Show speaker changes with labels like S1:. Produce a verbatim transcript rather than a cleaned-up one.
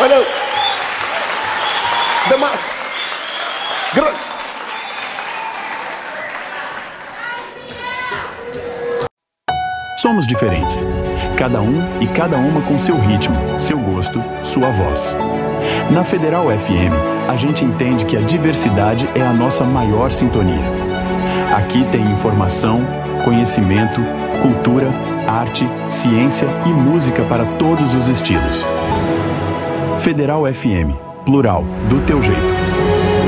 S1: Rápido. Demais. Grande.
S2: Somos diferentes. Cada um e cada uma com seu ritmo, seu gosto, sua voz. Na Federal F M, a gente entende que a diversidade é a nossa maior sintonia. Aqui tem informação, conhecimento, cultura, arte, ciência e música para todos os estilos. Federal F M, plural, do teu jeito.